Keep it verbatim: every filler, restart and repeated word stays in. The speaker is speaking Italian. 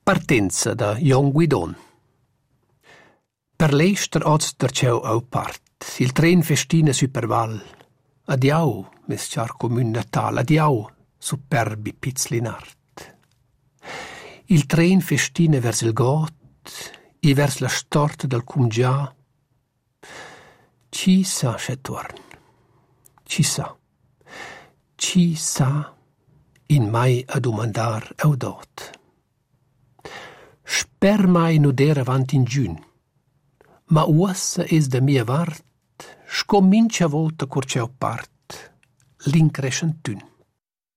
Partenza da Jon Guidon. Per l'ester oz derceu au part. Il tren festina superval. Adiau, mes char comun natal. Adiau, superbi pizlinart. Il tren festina vers il got e vers la storta del cumgià. Ci sa che torn. Ci sa. Ci sa in mai a domandar eudot. Sper mai nuder avant in giun, ma uossa es da mia vart, scomincia volta curceu part, l'increscentun.